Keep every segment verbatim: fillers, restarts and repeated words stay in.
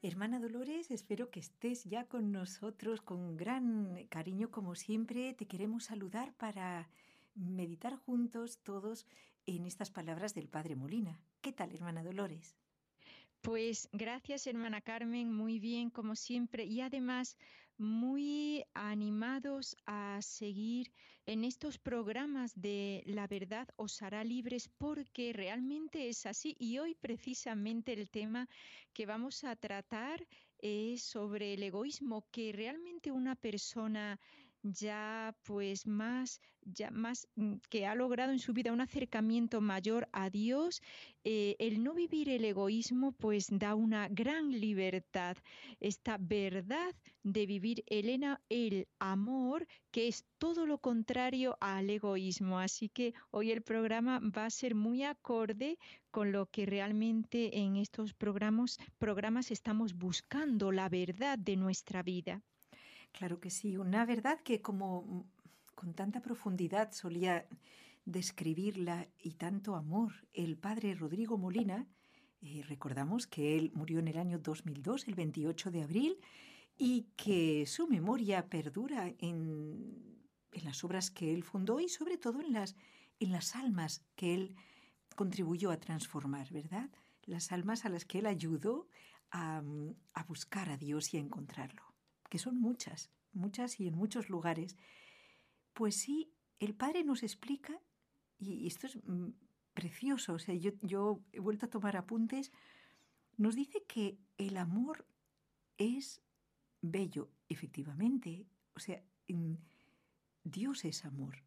Hermana Dolores, espero que estés ya con nosotros con gran cariño como siempre. Te queremos saludar para meditar juntos todos en estas palabras del Padre Molina. ¿Qué tal, hermana Dolores? Pues gracias, hermana Carmen, muy bien como siempre y además muy animados a seguir en estos programas de La verdad os hará libres porque realmente es así y hoy precisamente el tema que vamos a tratar es sobre el egoísmo, que realmente una persona ya pues más ya más mm, que ha logrado en su vida un acercamiento mayor a Dios, eh, el no vivir el egoísmo pues da una gran libertad, esta verdad de vivir Elena, el amor, que es todo lo contrario al egoísmo. Así que hoy el programa va a ser muy acorde con lo que realmente en estos programas, programas estamos buscando, la verdad de nuestra vida. Claro que sí, una verdad que como mm, con tanta profundidad solía describirla y tanto amor el padre Rodrigo Molina. Eh, recordamos que él murió en el año dos mil dos, el veintiocho de abril, y que su memoria perdura en, en las obras que él fundó y sobre todo en las, en las almas que él contribuyó a transformar, ¿verdad? Las almas a las que él ayudó a, a buscar a Dios y a encontrarlo, que son muchas, muchas y en muchos lugares. Pues sí, el Padre nos explica, y esto es mm, precioso, o sea, yo, yo he vuelto a tomar apuntes, nos dice que el amor es bello, efectivamente. O sea, mm, Dios es amor.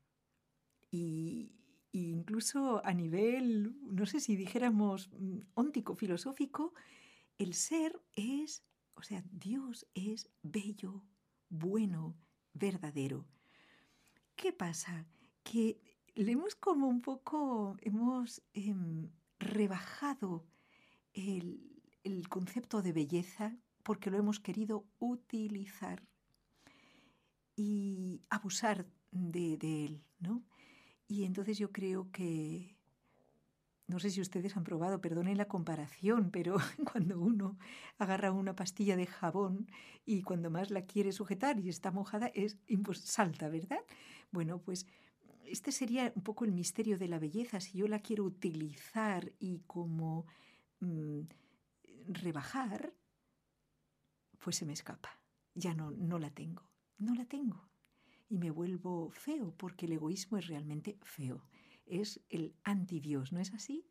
Y, y incluso a nivel, no sé si dijéramos mm, óntico, filosófico, el ser es, o sea, Dios es bello, bueno, verdadero. ¿Qué pasa? Que le hemos como un poco, hemos em, rebajado el, el concepto de belleza porque lo hemos querido utilizar y abusar de, de él, ¿no? Y entonces yo creo que, no sé si ustedes han probado, perdonen la comparación, pero cuando uno agarra una pastilla de jabón y cuando más la quiere sujetar y está mojada, es pues, salta, ¿verdad? Bueno, pues este sería un poco el misterio de la belleza. Si yo la quiero utilizar y como mmm, rebajar, pues se me escapa. Ya no, no la tengo, no la tengo. Y me vuelvo feo, porque el egoísmo es realmente feo. Es el antidios, ¿no es así?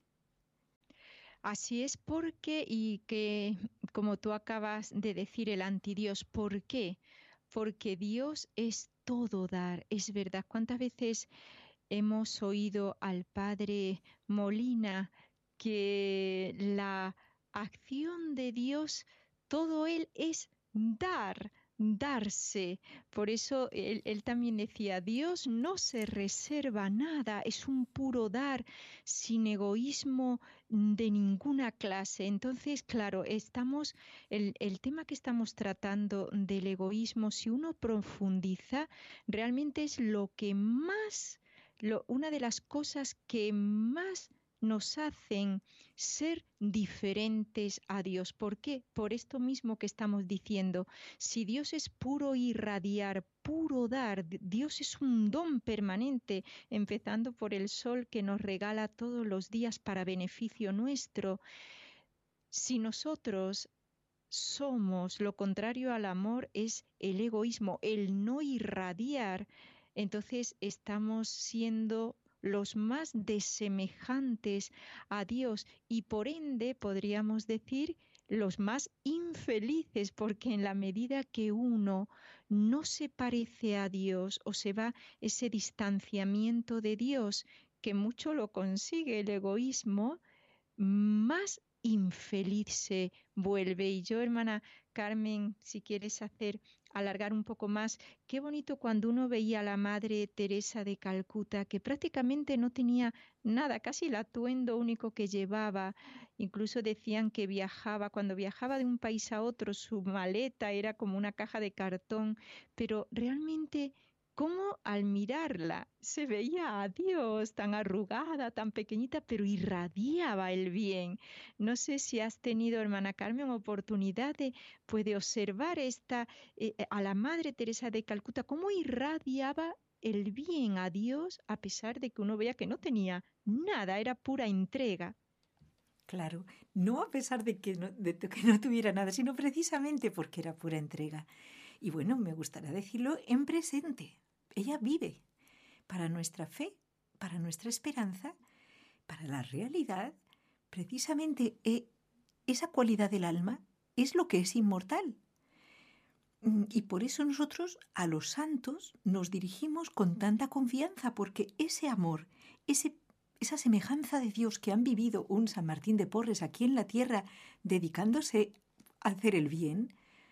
Así es porque, y que como tú acabas de decir, el antidios, ¿por qué? Porque Dios es todo dar, es verdad. ¿Cuántas veces hemos oído al padre Molina que la acción de Dios, todo él es dar, darse? Por eso él, él también decía, Dios no se reserva nada, es un puro dar, sin egoísmo de ninguna clase. Entonces, claro, estamos, el, el tema que estamos tratando del egoísmo, si uno profundiza, realmente es lo que más lo- una de las cosas que más nos hacen ser diferentes a Dios. ¿Por qué? Por esto mismo que estamos diciendo. Si Dios es puro irradiar, puro dar, D- Dios es un don permanente, empezando por el sol que nos regala todos los días para beneficio nuestro. Si nosotros somos lo contrario al amor, es el egoísmo, el no irradiar, entonces estamos siendo los más desemejantes a Dios y por ende podríamos decir los más infelices, porque en la medida que uno no se parece a Dios o se va ese distanciamiento de Dios, que mucho lo consigue el egoísmo, más infeliz se vuelve. Y yo, hermana Carmen, si quieres hacer, alargar un poco más, qué bonito cuando uno veía a la Madre Teresa de Calcuta, que prácticamente no tenía nada, casi el atuendo único que llevaba. Incluso decían que viajaba, cuando viajaba de un país a otro, su maleta era como una caja de cartón, pero realmente cómo al mirarla se veía a Dios tan arrugada, tan pequeñita, pero irradiaba el bien. No sé si has tenido, hermana Carmen, oportunidad de, pues, de observar esta, eh, a la Madre Teresa de Calcuta, cómo irradiaba el bien a Dios a pesar de que uno veía que no tenía nada, era pura entrega. Claro, no a pesar de que no, de que no tuviera nada, sino precisamente porque era pura entrega. Y bueno, me gustaría decirlo en presente. Ella vive para nuestra fe, para nuestra esperanza, para la realidad. Precisamente eh, esa cualidad del alma es lo que es inmortal. Y por eso nosotros a los santos nos dirigimos con tanta confianza, porque ese amor, ese, esa semejanza de Dios que han vivido un San Martín de Porres aquí en la tierra, dedicándose a hacer el bien,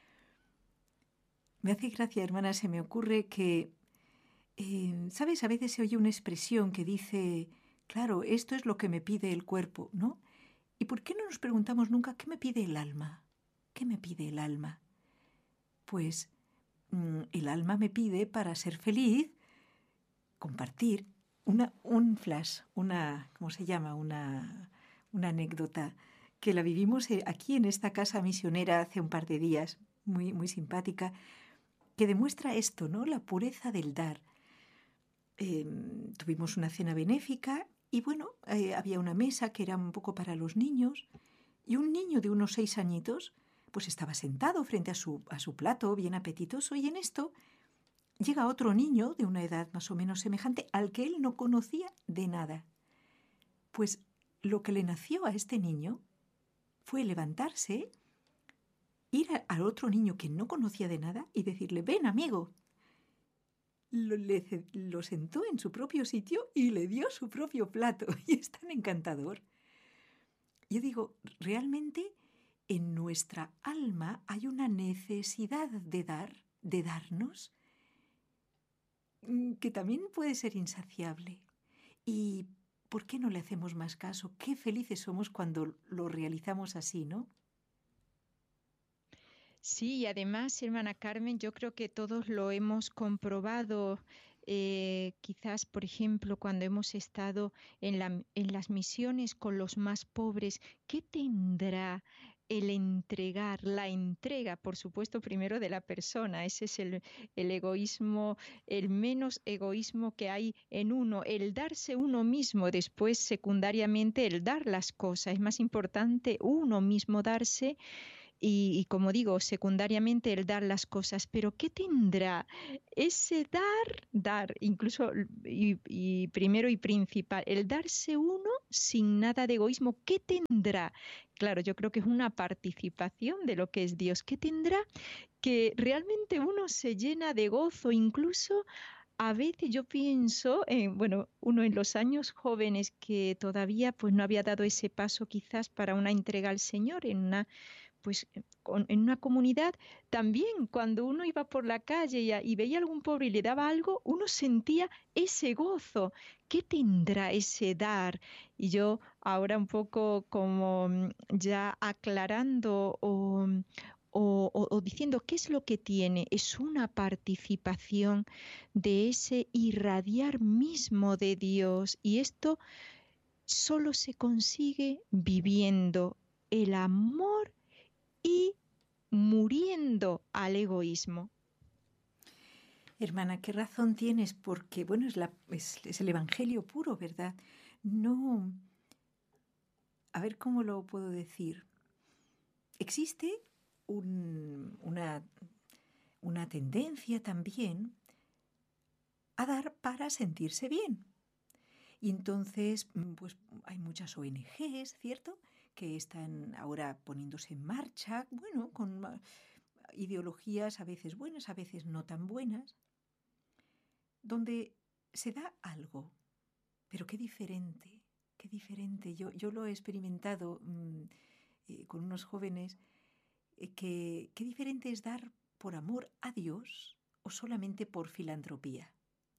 me hace gracia, hermana, se me ocurre que, eh, ¿sabes? A veces se oye una expresión que dice, claro, esto es lo que me pide el cuerpo, ¿no? ¿Y por qué no nos preguntamos nunca qué me pide el alma? ¿Qué me pide el alma? Pues mm, el alma me pide, para ser feliz, compartir una, un flash, una, ¿cómo se llama? Una, una anécdota que la vivimos aquí en esta casa misionera hace un par de días, muy, muy simpática, que demuestra esto, ¿no? La pureza del dar. Eh, tuvimos una cena benéfica y bueno, eh, había una mesa que era un poco para los niños y un niño de unos seis añitos pues estaba sentado frente a su, a su plato, bien apetitoso, y en esto llega otro niño de una edad más o menos semejante al que él no conocía de nada. Pues lo que le nació a este niño fue levantarse, ir a, al otro niño que no conocía de nada y decirle, ven amigo. Lo, le, lo sentó en su propio sitio y le dio su propio plato. Y es tan encantador. Yo digo, realmente en nuestra alma hay una necesidad de dar, de darnos, que también puede ser insaciable. ¿Y por qué no le hacemos más caso? Qué felices somos cuando lo realizamos así, ¿no? Sí, y además, hermana Carmen, yo creo que todos lo hemos comprobado. Eh, quizás, por ejemplo, cuando hemos estado en la- en las misiones con los más pobres, ¿qué tendrá el entregar, la entrega, por supuesto, primero de la persona? Ese es el, el egoísmo, el menos egoísmo que hay en uno, el darse uno mismo, después, secundariamente, el dar las cosas. Es más importante uno mismo darse y, y como digo, secundariamente el dar las cosas, pero ¿qué tendrá ese dar, dar, incluso y, y primero y principal, el darse uno sin nada de egoísmo? ¿Qué tendrá? Claro, yo creo que es una participación de lo que es Dios. ¿Qué tendrá? Que realmente uno se llena de gozo, incluso a veces yo pienso, en, bueno, uno en los años jóvenes que todavía pues no había dado ese paso quizás para una entrega al Señor en una pues eh, con- en una comunidad, también cuando uno iba por la calle y, a- y veía a algún pobre y le daba algo, uno sentía ese gozo. ¿Qué tendrá ese dar? Y yo ahora un poco como mm, ya aclarando o, mm, o, o- o diciendo qué es lo que tiene, es una participación de ese irradiar mismo de Dios. Y esto solo se consigue viviendo el amor y muriendo al egoísmo. Hermana, qué razón tienes, porque, bueno, es, la, es, es el Evangelio puro, ¿verdad? No, a ver cómo lo puedo decir. Existe un, una, una tendencia también a dar para sentirse bien. Y entonces, mm, pues hay muchas O N Ges, ¿cierto?, que están ahora poniéndose en marcha, bueno, con ah, ideologías a veces buenas, a veces no tan buenas, donde se da algo, pero qué diferente, qué diferente. Yo, yo lo he experimentado mm, eh, con unos jóvenes, eh, que qué diferente es dar por amor a Dios o solamente por filantropía.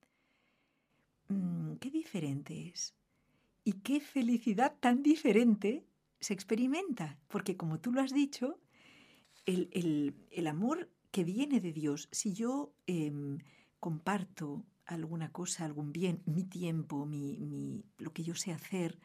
Mm, qué diferente es. Y qué felicidad tan diferente se experimenta, porque como tú lo has dicho, el, el, el amor que viene de Dios, si yo eh, comparto alguna cosa, algún bien, mi tiempo, mi, mi, lo que yo sé hacer,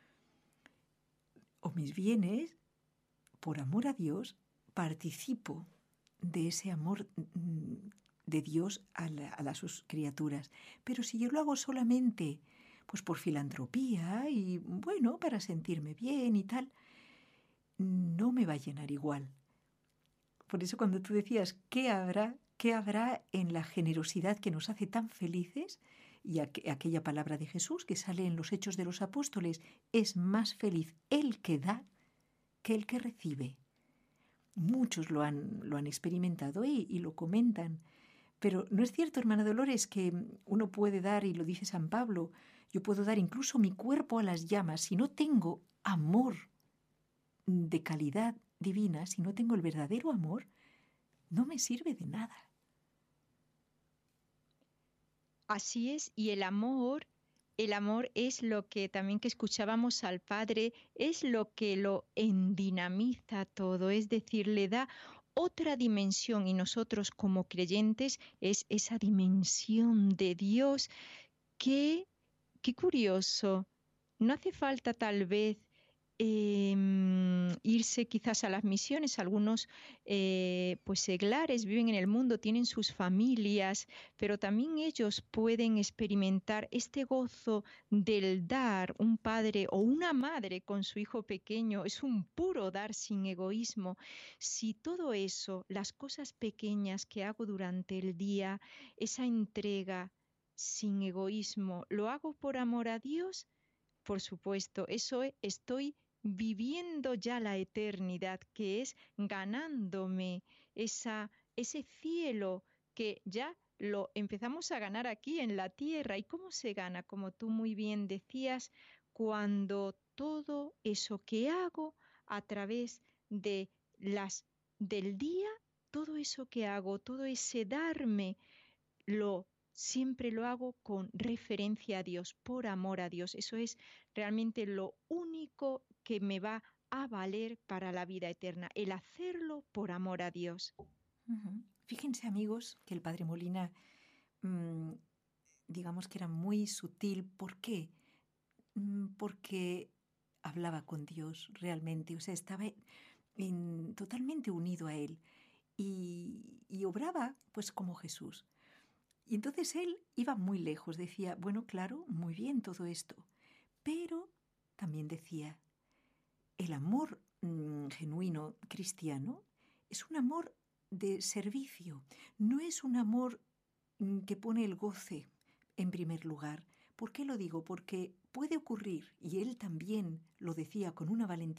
o mis bienes, por amor a Dios, participo de ese amor de Dios a, la, a las sus criaturas. Pero si yo lo hago solamente pues por filantropía y bueno, para sentirme bien y tal, no me va a llenar igual. Por eso cuando tú decías, ¿qué habrá, qué habrá en la generosidad que nos hace tan felices? Y aqu- aquella palabra de Jesús que sale en los Hechos de los Apóstoles, es más feliz el que da que el que recibe. Muchos lo han, lo han experimentado y, y lo comentan. Pero ¿no es cierto, hermana Dolores, que uno puede dar, y lo dice San Pablo, yo puedo dar incluso mi cuerpo a las llamas si no tengo amor de calidad divina, si no tengo el verdadero amor, no me sirve de nada? Así es, y el amor, el amor es lo que también que escuchábamos al Padre, es lo que lo endinamiza todo, es decir, le da otra dimensión y nosotros como creyentes es esa dimensión de Dios que, qué curioso, no hace falta tal vez em, irse quizás a las misiones. Algunos eh, pues seglares viven en el mundo, tienen sus familias, pero también ellos pueden experimentar este gozo del dar. Un padre o una madre con su hijo pequeño es un puro dar sin egoísmo. Si todo eso, las cosas pequeñas que hago durante el día, esa entrega sin egoísmo, lo hago por amor a Dios, por supuesto, eso e- estoy viviendo ya la eternidad, que es ganándome esa, ese cielo que ya lo empezamos a ganar aquí en la tierra. ¿Y cómo se gana? Como tú muy bien decías, cuando todo eso que hago a través de las del día, todo eso que hago, todo ese darme, lo siempre lo hago con referencia a Dios, por amor a Dios. Eso es realmente lo único que me va a valer para la vida eterna, el hacerlo por amor a Dios. Uh-huh. Fíjense, amigos, que el padre Molina, mmm, digamos que era muy sutil. ¿Por qué? Mm, porque hablaba con Dios realmente, o sea, estaba en, totalmente unido a Él y, y obraba pues como Jesús. Y entonces él iba muy lejos, decía, bueno, claro, muy bien todo esto, pero también decía, el amor mm, genuino cristiano es un amor de servicio, no es un amor mm, que pone el goce en primer lugar. ¿Por qué lo digo? Porque puede ocurrir, y él también lo decía con una valentía